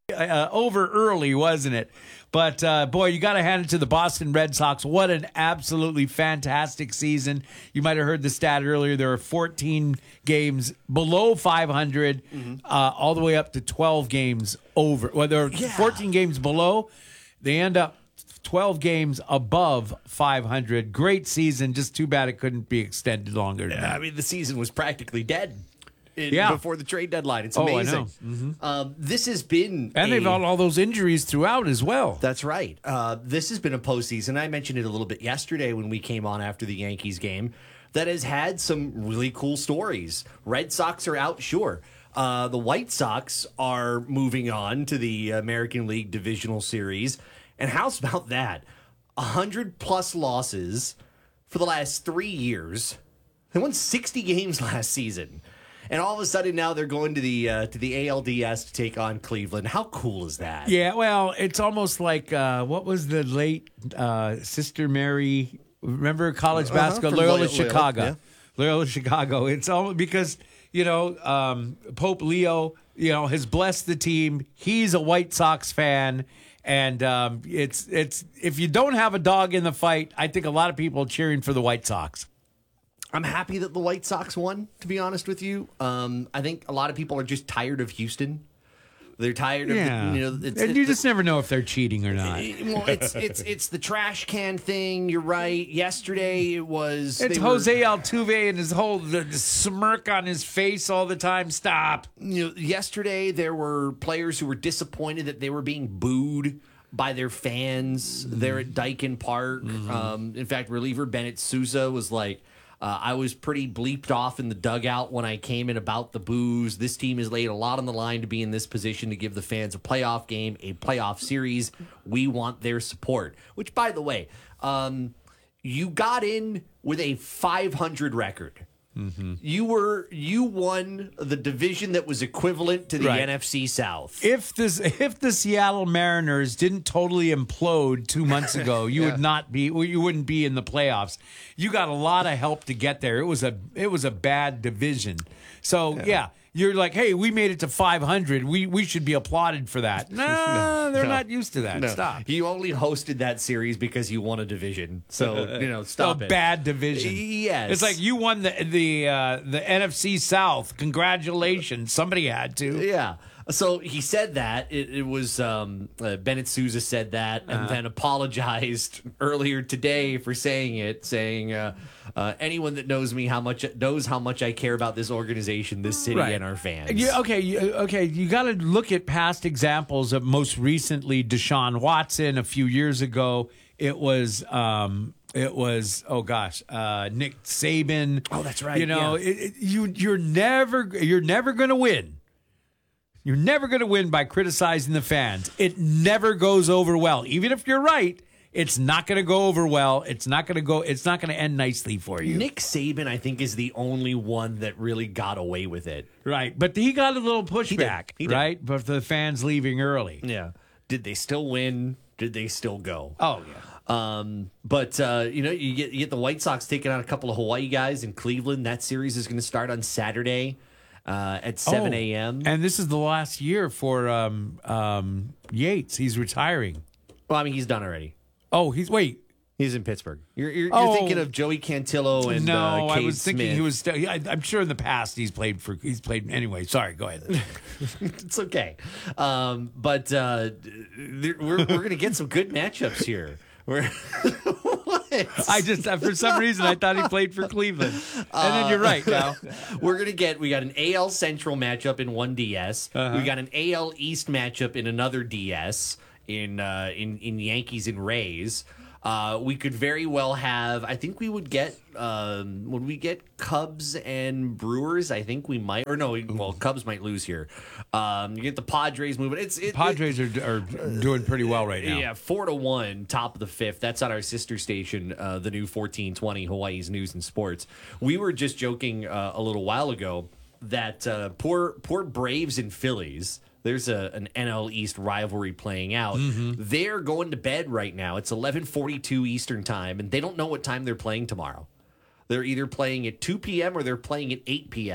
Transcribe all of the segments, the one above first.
over early, wasn't it? But, boy, you got to hand it to the Boston Red Sox. What an absolutely fantastic season. You might have heard the stat earlier. There are 14 games below 500, all the way up to 12 games over. Well, there are 14 games below. They end up 12 games above 500. Great season. Just too bad it couldn't be extended longer than that. I mean, the season was practically dead. Yeah. Before the trade deadline. It's amazing. I know. Mm-hmm. This has been they've had all those injuries throughout as well. That's right. This has been a postseason. I mentioned it a little bit yesterday when we came on after the Yankees game that has had some really cool stories. Red Sox are out, sure. The White Sox are moving on to the American League Divisional Series. And how's about that? 100-plus losses for the last 3 years. They won 60 games last season. And all of a sudden now they're going to the ALDS to take on Cleveland. How cool is that? Yeah, well, it's almost like what was the late Sister Mary? Remember college basketball, Loyola Chicago. Yeah. Loyola Chicago. It's all because Pope Leo has blessed the team. He's a White Sox fan. And it's if you don't have a dog in the fight, I think a lot of people are cheering for the White Sox. I'm happy that the White Sox won, to be honest with you. I think a lot of people are just tired of Houston. They're tired of and you just never know if they're cheating or not. Well, it's the trash can thing. You're right. Yesterday it was Jose Altuve and his whole the smirk on his face all the time. Stop. Yesterday there were players who were disappointed that they were being booed by their fans there at Daikin Park. In fact, reliever Bennett Sousa was like, I was pretty bleeped off in the dugout when I came in about the boos. This team has laid a lot on the line to be in this position to give the fans a playoff game, a playoff series. We want their support. Which, by the way, you got in with a 500 record. Mm-hmm. You won the division that was equivalent to the NFC South. If the Seattle Mariners didn't totally implode 2 months ago, you wouldn't be in the playoffs. You got a lot of help to get there. It was a bad division. So you're like, hey, we made it to 500. We should be applauded for that. No, they're not used to that. No. Stop. You only hosted that series because you won a division. So, stop a it. Bad division. Yes. It's like you won the NFC South. Congratulations. Somebody had to. Yeah. So he said that. It was Bennett Sousa said that and then apologized earlier today for saying it, saying anyone that knows me knows how much I care about this organization, this city, and our fans. Okay. You got to look at past examples of most recently Deshaun Watson. A few years ago, it was Nick Saban. Oh, that's right. You're never going to win. You're never going to win by criticizing the fans. It never goes over well. Even if you're right, it's not going to go over well. It's not going to end nicely for you. Nick Saban, I think, is the only one that really got away with it. Right. But he got a little pushback, He did. right? But the fans leaving early. Yeah. Did they still win? Did they still go? Oh, yeah. You get the White Sox taking on a couple of Hawaii guys in Cleveland. That series is going to start on Saturday at 7 a.m. And this is the last year for Yates. He's retiring. Well, I mean, he's done already. Oh, he's in Pittsburgh. You're thinking of Joey Cantillo and no, Cade I was thinking Smith. he was. I'm sure in the past he's played anyway. Sorry, go ahead. It's okay, but we're going to get some good matchups here. What? For some reason I thought he played for Cleveland, and then you're right. Now we got an AL Central matchup in one DS. We got an AL East matchup in another DS in Yankees and Rays. We could very well have. I think we would get. Would we get Cubs and Brewers? I think we might. Or no. Well, Cubs might lose here. You get the Padres moving. Padres are doing pretty well right now. Yeah, 4-1, top of the fifth. That's on our sister station, the new 1420 Hawaii's News and Sports. We were just joking a little while ago that poor Braves and Phillies. There's an NL East rivalry playing out. Mm-hmm. They're going to bed right now. It's 11:42 Eastern time, and they don't know what time they're playing tomorrow. They're either playing at 2 p.m. or they're playing at 8 p.m.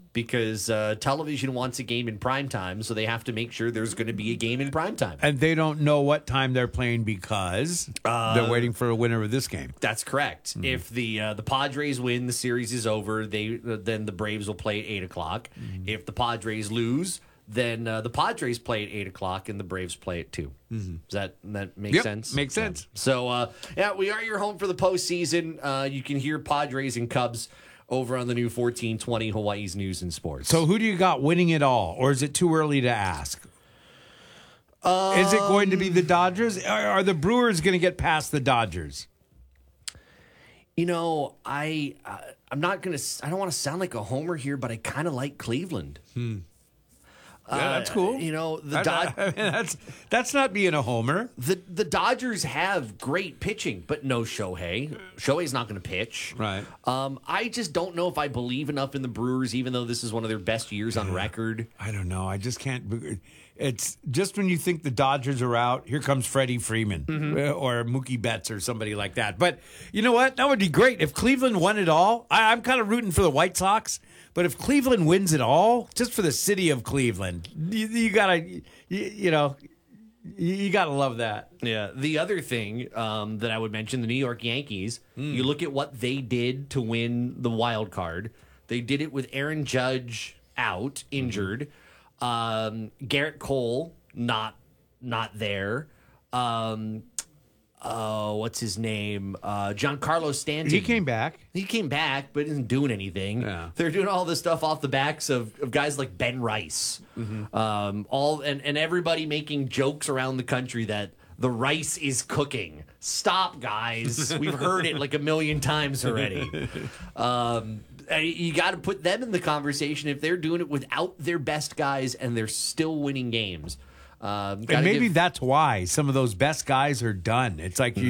because television wants a game in prime time, so they have to make sure there's going to be a game in prime time. And they don't know what time they're playing because they're waiting for a winner of this game. That's correct. If the Padres win, the series is over. Then the Braves will play at 8 o'clock. If the Padres lose, then the Padres play at 8 o'clock and the Braves play at 2. Does that make sense? Makes sense. So, we are your home for the postseason. You can hear Padres and Cubs over on the new 1420 Hawaii's News and Sports. So who do you got winning it all, or is it too early to ask? Is it going to be the Dodgers? Are the Brewers going to get past the Dodgers? You know, I'm not going to. I don't want to sound like a homer here, but I kind of like Cleveland. Yeah, that's cool. You know, that's not being a homer. The Dodgers have great pitching, but no Shohei. Shohei's not going to pitch. Right. I just don't know if I believe enough in the Brewers, even though this is one of their best years on record. I don't know. I just can't. It's just when you think the Dodgers are out, here comes Freddie Freeman or Mookie Betts or somebody like that. But you know what? That would be great if Cleveland won it all. I'm kind of rooting for the White Sox. But if Cleveland wins it all, just for the city of Cleveland, you gotta, you gotta love that. Yeah. The other thing that I would mention, the New York Yankees. You look at what they did to win the wild card. They did it with Aaron Judge out, injured. Garrett Cole not there. What's his name? Giancarlo Stanton. He came back. He came back, but isn't doing anything. Yeah. They're doing all this stuff off the backs of guys like Ben Rice. And everybody making jokes around the country that the rice is cooking. Stop, guys. We've heard it like a million times already. You got to put them in the conversation if they're doing it without their best guys and they're still winning games. And maybe that's why some of those best guys are done. It's like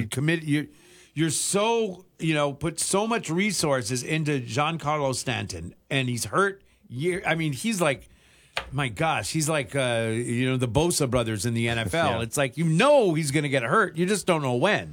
you're so, put so much resources into Giancarlo Stanton, and he's hurt. He's like, my gosh, he's like, the Bosa brothers in the NFL. Yeah. It's like, he's going to get hurt. You just don't know when.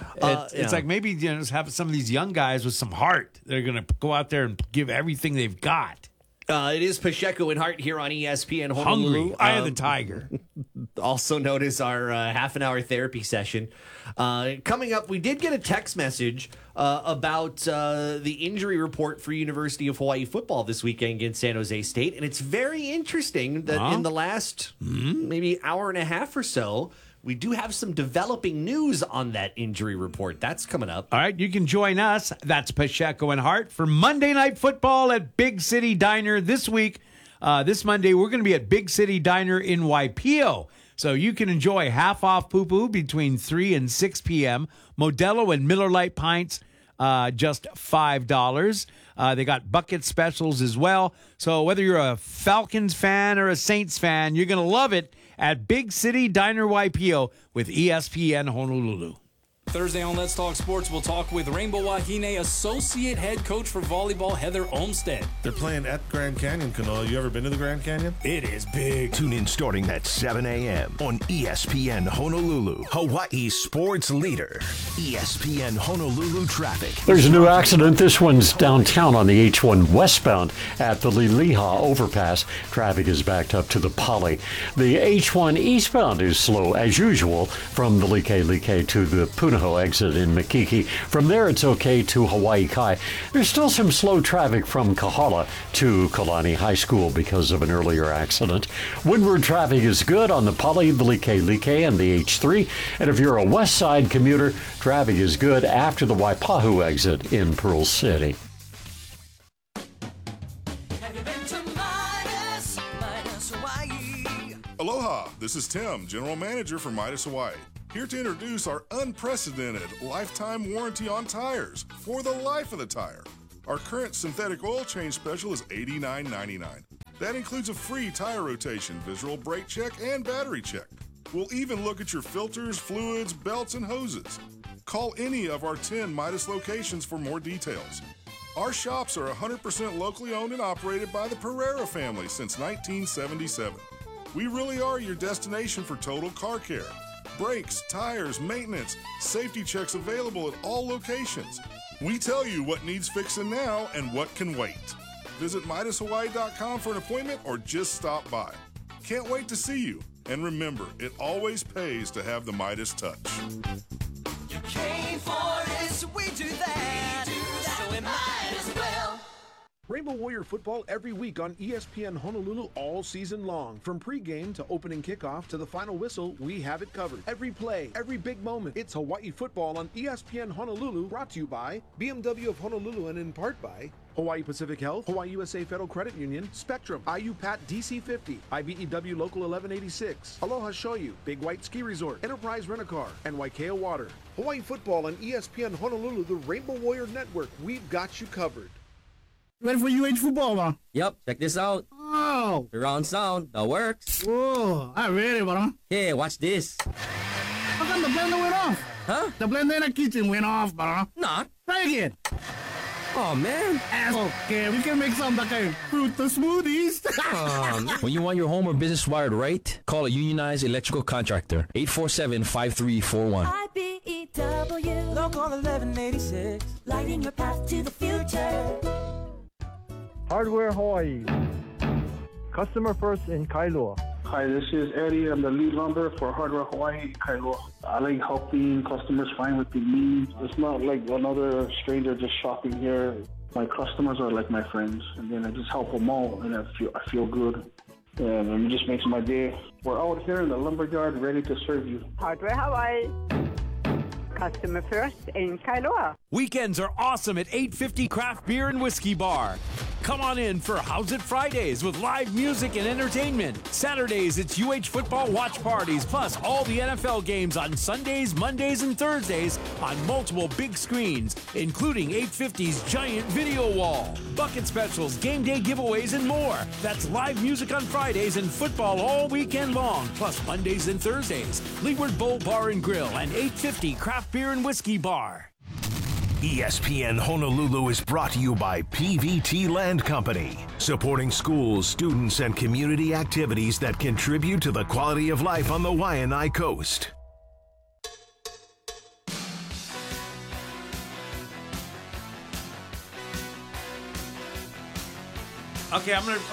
It's like maybe just have some of these young guys with some heart. They're going to go out there and give everything they've got. It is Pacheco and Hart here on ESPN Honolulu. Hungry. Eye of the Tiger. Also known as our half-an-hour therapy session. Coming up, we did get a text message about the injury report for University of Hawaii football this weekend against San Jose State. And it's very interesting that in the last maybe hour and a half or so, we do have some developing news on that injury report. That's coming up. All right, you can join us. That's Pacheco and Hart for Monday Night Football at Big City Diner this week. This Monday, we're going to be at Big City Diner in Waipio. So you can enjoy half-off poo-poo between 3 and 6 p.m. Modelo and Miller Lite pints, just $5. They got bucket specials as well. So whether you're a Falcons fan or a Saints fan, you're going to love it at Big City Diner Waipio with ESPN Honolulu. Thursday on Let's Talk Sports, we'll talk with Rainbow Wahine Associate Head Coach for Volleyball, Heather Olmstead. They're playing at Grand Canyon, Kanoa. You ever been to the Grand Canyon? It is big. Tune in starting at 7 a.m. on ESPN Honolulu, Hawaii's sports leader. ESPN Honolulu traffic. There's a new accident. This one's downtown on the H1 westbound at the Liliha overpass. Traffic is backed up to the Poly. The H1 eastbound is slow as usual from the Like to the Punahou exit in Makiki. From there, it's okay to Hawaii Kai. There's still some slow traffic from Kahala to Kalani High School because of an earlier accident. Windward traffic is good on the Poly, the Like, and the H3. And if you're a west side commuter, traffic is good after the Waipahu exit in Pearl City. Aloha, this is Tim, General Manager for Midas Hawaii. Here to introduce our unprecedented lifetime warranty on tires for the life of the tire. Our current synthetic oil change special is $89.99. That includes a free tire rotation, visual brake check, and battery check. We'll even look at your filters, fluids, belts, and hoses. Call any of our 10 Midas locations for more details. Our shops are 100% locally owned and operated by the Pereira family since 1977. We really are your destination for total car care. Brakes, tires, maintenance, safety checks available at all locations. We tell you what needs fixing now and what can wait. Visit MidasHawaii.com for an appointment or just stop by. Can't wait to see you. And remember, it always pays to have the Midas touch. You came for this, we do that. So we might as well. Rainbow Warrior football every week on ESPN Honolulu all season long. From pregame to opening kickoff to the final whistle, we have it covered. Every play, every big moment. It's Hawaii football on ESPN Honolulu, brought to you by BMW of Honolulu and in part by Hawaii Pacific Health, Hawaii USA Federal Credit Union, Spectrum, IUPAT DC-50, IBEW Local 1186, Aloha Shoyu, Big White Ski Resort, Enterprise Rent-A-Car, and Waikea Water. Hawaii football on ESPN Honolulu, the Rainbow Warrior Network. We've got you covered. Ready for UH football, man? Yep, check this out. Oh! Surround sound, that works. Whoa, I'm ready, bro. Hey, watch this. How come the blender went off? Huh? The blender in the kitchen went off, bro. Nah. Try again. Oh, man. Okay, we can make some like a fruit smoothies. When you want your home or business wired right, call a unionized electrical contractor. 847-5341. IBEW Local 1186, lighting your path to the future. Hardware Hawaii. Customer first in Kailua. Hi, this is Eddie. I'm the lead lumber for Hardware Hawaii in Kailua. I like helping customers find what they need. It's not like another stranger just shopping here. My customers are like my friends, and then I just help them out, and I feel good. And it just makes my day. We're out here in the lumberyard ready to serve you. Hardware Hawaii. Customer first in Kailua. Weekends are awesome at 850 Craft Beer and Whiskey Bar. Come on in for How's It Fridays with live music and entertainment. Saturdays, it's UH football watch parties, plus all the NFL games on Sundays, Mondays, and Thursdays on multiple big screens, including 850's giant video wall, bucket specials, game day giveaways, and more. That's live music on Fridays and football all weekend long, plus Mondays and Thursdays. Leeward Bowl Bar and Grill and 850 Craft Beer and Whiskey Bar. ESPN Honolulu is brought to you by PVT Land Company, supporting schools, students, and community activities that contribute to the quality of life on the Waianae Coast. Okay, I'm going to...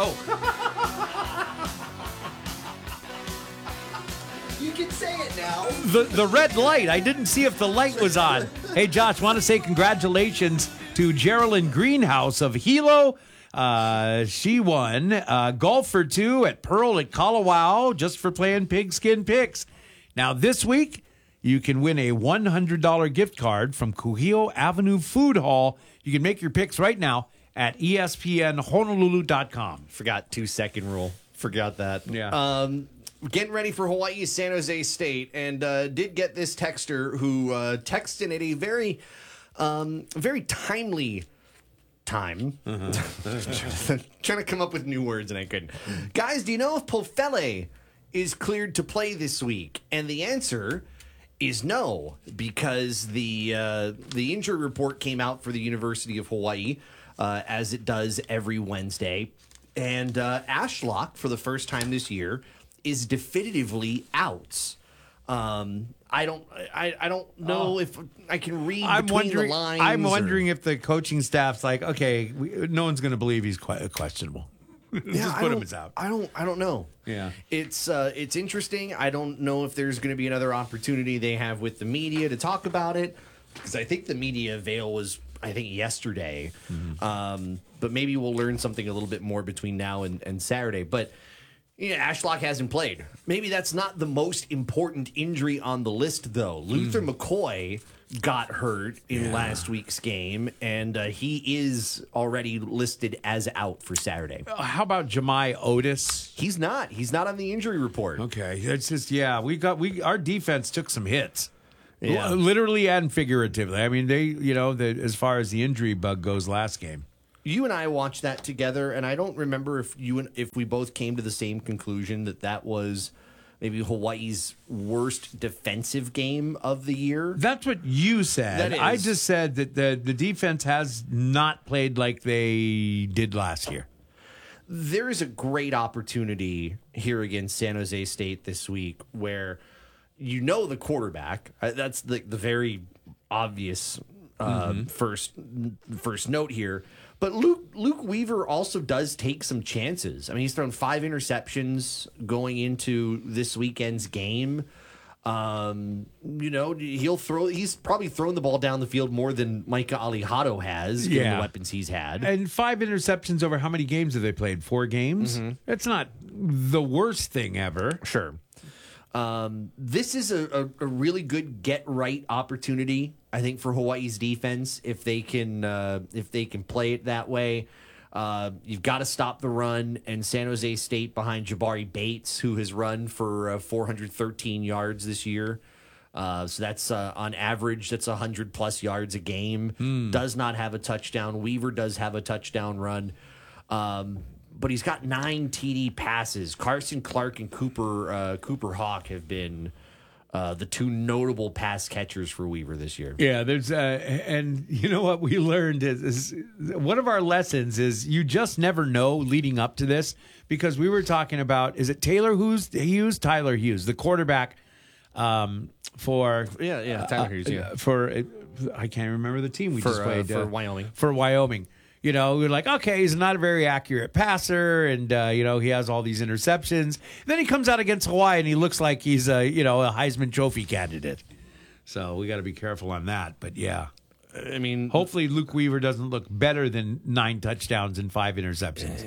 You can say it now. The red light. I didn't see if the light was on. Hey, Josh, want to say congratulations to Geraldine Greenhouse of Hilo. She won golf for two at Pearl at Kalawao just for playing Pigskin Picks. Now, this week, you can win a $100 gift card from Kuhio Avenue Food Hall. You can make your picks right now at ESPNHonolulu.com. Forgot 2-second rule. Forgot that. Yeah. Getting ready for Hawaii San Jose State, and did get this texter who texted at a very, very timely time. Trying to come up with new words, and I couldn't. Guys, do you know if Pofele is cleared to play this week? And the answer is no, because the injury report came out for the University of Hawaii, as it does every Wednesday, and Ashlock, for the first time this year, is definitively out. I don't know if I can read between the lines. I'm wondering if the coaching staff's like, okay, no one's going to believe he's questionable. Just put him as out. I don't know. Yeah, it's interesting. I don't know if there's going to be another opportunity they have with the media to talk about it, because I think the media avail was, I think, yesterday. Mm-hmm. But maybe we'll learn something a little bit more between now and Saturday. But yeah, Ashlock hasn't played. Maybe that's not the most important injury on the list, though. Luther McCoy got hurt in last week's game, and he is already listed as out for Saturday. How about Jemai Otis? He's not. He's not on the injury report. Okay, it's just our defense took some hits. Yeah. Literally and figuratively. I mean, as far as the injury bug goes last game. You and I watched that together, and I don't remember if we both came to the same conclusion that was maybe Hawaii's worst defensive game of the year. That's what you said. I just said that the defense has not played like they did last year. There is a great opportunity here against San Jose State this week where the quarterback, that's the very obvious first note here. But Luke Weaver also does take some chances. I mean, he's thrown 5 interceptions going into this weekend's game. He's probably thrown the ball down the field more than Micah Alejado has, given the weapons he's had. And 5 interceptions over how many games have they played? 4 games? It's not the worst thing ever. Sure. This is a really good get-right opportunity, I think, for Hawaii's defense if they can play it that way. You've got to stop the run, and San Jose State behind Jabari Bates, who has run for 413 yards this year. So that's on average, that's 100-plus yards a game. Does not have a touchdown. Weaver does have a touchdown run. But he's got 9 TD passes. Carson Clark and Cooper Hawk have been the 2 notable pass catchers for Weaver this year. Yeah, there's and you know what we learned is one of our lessons is you just never know leading up to this, because we were talking about, is it Tyler Hughes, the quarterback for Tyler Hughes, for I can't remember the team we just played for Wyoming. For Wyoming. You know, we're like, okay, he's not a very accurate passer, and, he has all these interceptions. Then he comes out against Hawaii, and he looks like he's a Heisman Trophy candidate. So we got to be careful on that. But, yeah. I mean, hopefully Luke Weaver doesn't look better than 9 touchdowns and 5 interceptions.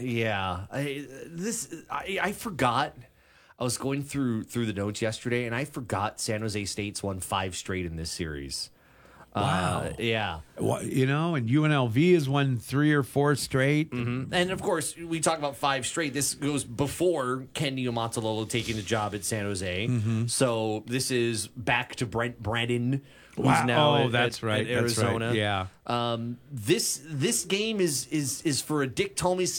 I forgot. I was going through the notes yesterday, and I forgot San Jose State's won 5 straight in this series. Wow. Yeah. Well, and UNLV has won 3 or 4 straight. Mm-hmm. And, of course, we talk about 5 straight. This goes before Ken Niumatalolo taking the job at San Jose. Mm-hmm. So this is back to Brent Brennan, who's wow. now at That's Arizona. right. Yeah. This game is for a Dick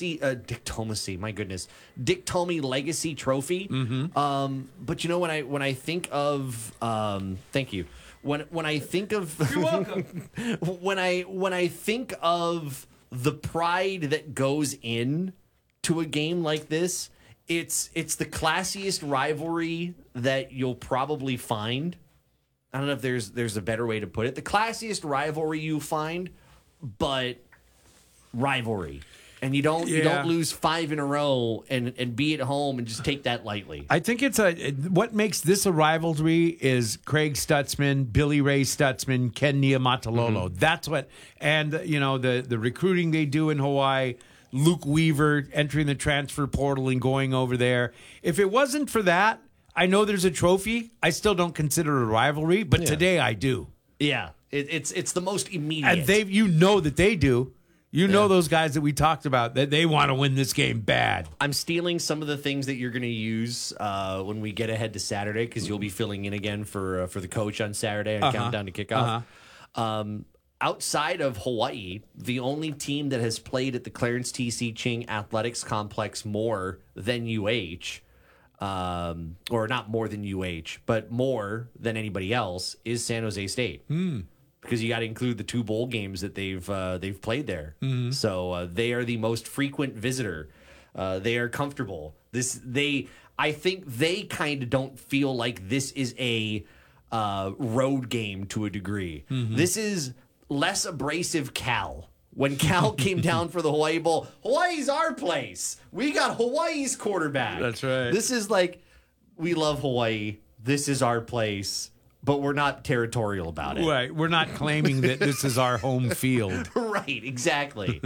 Tomey Legacy Trophy. Mm-hmm. But, when I think of thank you. When I think of you're welcome. when I think of the pride that goes in to a game like this, it's the classiest rivalry that you'll probably find. I don't know if there's a better way to put it. The classiest rivalry you find, but rivalry. And you don't lose 5 in a row and be at home and just take that lightly. I think what makes this a rivalry is Craig Stutzman, Billy Ray Stutzman, Ken Niumatalolo. That's what, and the recruiting they do in Hawaii, Luke Weaver entering the transfer portal and going over there. If it wasn't for that, I know there's a trophy. I still don't consider it a rivalry, but today I do. Yeah, it's the most immediate. And that they do. Those guys that we talked about, that they want to win this game bad. I'm stealing some of the things that you're going to use when we get ahead to Saturday, because you'll be filling in again for the coach on Saturday on Countdown to Kickoff. Outside of Hawaii, the only team that has played at the Clarence T.C. Ching Athletics Complex more than UH, or not more than UH, but more than anybody else, is San Jose State. Because you got to include the 2 bowl games that they've played there. Mm-hmm. So they are the most frequent visitor. They are comfortable. I think they kind of don't feel like this is a road game to a degree. Mm-hmm. This is less abrasive Cal. When Cal came down for the Hawaii Bowl, Hawaii's our place. We got Hawaii's quarterback. That's right. This is like, we love Hawaii. This is our place. But we're not territorial about it. Right. We're not claiming that this is our home field. Right. Exactly.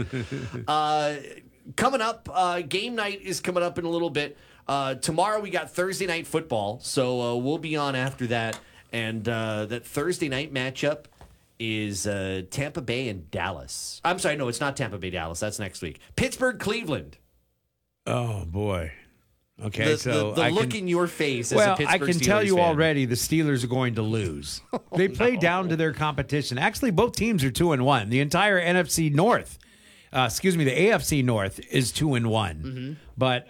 Coming up, game night is coming up in a little bit. Tomorrow we got Thursday night football, so we'll be on after that. And that Thursday night matchup is Tampa Bay and Dallas. I'm sorry, no, it's not Tampa Bay, Dallas. That's next week. Pittsburgh, Cleveland. Oh, boy. Okay, the look in your face as a Pittsburgh I can Steelers tell you fan. Already the Steelers are going to lose. They play down to their competition. Actually, both teams are 2-1. The entire NFC North, the AFC North is 2-1. Mm-hmm. But,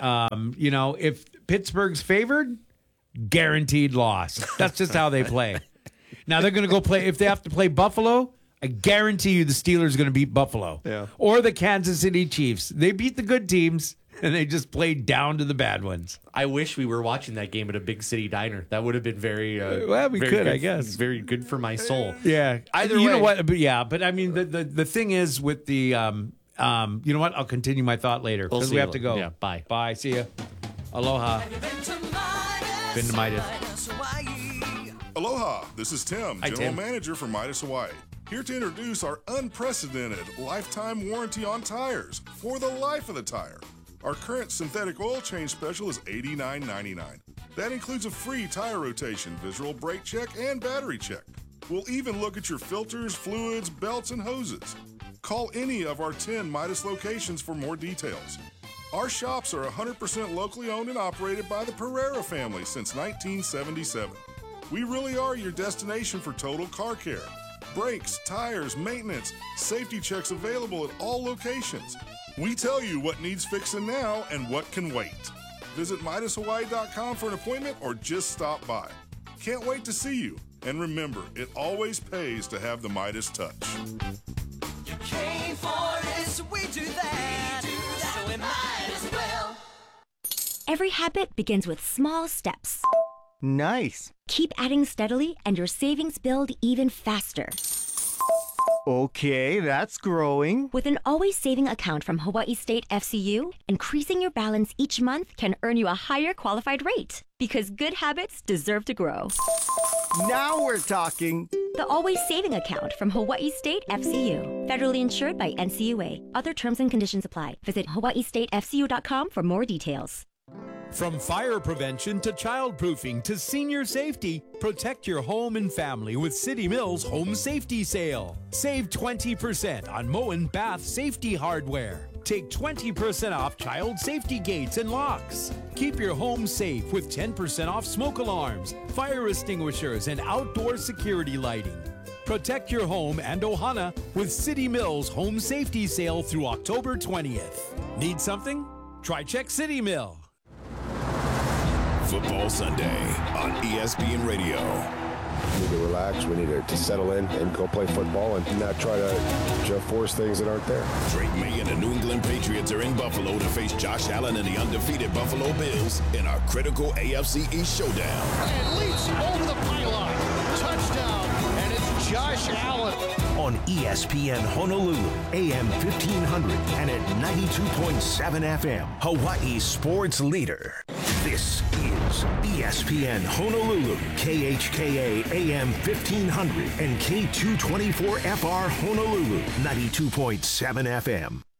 if Pittsburgh's favored, guaranteed loss. That's just how they play. Now they're going to go play, if they have to play Buffalo, I guarantee you the Steelers are going to beat Buffalo. Yeah. Or the Kansas City Chiefs. They beat the good teams. and they just played down to the bad ones. I wish we were watching that game at a big city diner. That would have been very well, we very could, good, I guess. Very good for my soul. Yeah. Either you way. know what? But yeah, but I mean, the thing is with the, you know what? I'll continue my thought later We'll because see we you have to go. later. Yeah, bye. Bye. See ya. Aloha. Been to Midas. Aloha, this is Tim, Hi, General Tim. Manager for Midas Hawaii. Here to introduce our unprecedented lifetime warranty on tires for the life of the tire. Our current synthetic oil change special is $89.99. That includes a free tire rotation, visual brake check, and battery check. We'll even look at your filters, fluids, belts, and hoses. Call any of our 10 Midas locations for more details. Our shops are 100% locally owned and operated by the Pereira family since 1977. We really are your destination for total car care. Brakes, tires, maintenance, safety checks available at all locations. We tell you what needs fixing now and what can wait. Visit MidasHawaii.com for an appointment or just stop by. Can't wait to see you. And remember, it always pays to have the Midas touch. You came for this, we do that. So we might as well. Every habit begins with small steps. Nice. Keep adding steadily and your savings build even faster. Okay, that's growing. With an always saving account from Hawaii State FCU, increasing your balance each month can earn you a higher qualified rate. Because good habits deserve to grow. Now we're talking. The Always Saving Account from Hawaii State FCU. Federally insured by NCUA. Other terms and conditions apply. Visit hawaiistatefcu.com for more details. From fire prevention to childproofing to senior safety, protect your home and family with City Mills Home Safety Sale. Save 20% on Moen Bath Safety Hardware. Take 20% off child safety gates and locks. Keep your home safe with 10% off smoke alarms, fire extinguishers, and outdoor security lighting. Protect your home and Ohana with City Mills Home Safety Sale through October 20th. Need something? Try Check City Mill. Football Sunday on ESPN Radio. We need to relax. We need to settle in and go play football and not try to force things that aren't there. Drake May and the New England Patriots are in Buffalo to face Josh Allen and the undefeated Buffalo Bills in our critical AFC East showdown. And leaps over the pylon. Touchdown. And it's Josh Allen. On ESPN Honolulu, AM 1500 and at 92.7 FM, Hawaii's sports leader. This is ESPN Honolulu, KHKA AM 1500 and K224FR Honolulu, 92.7 FM.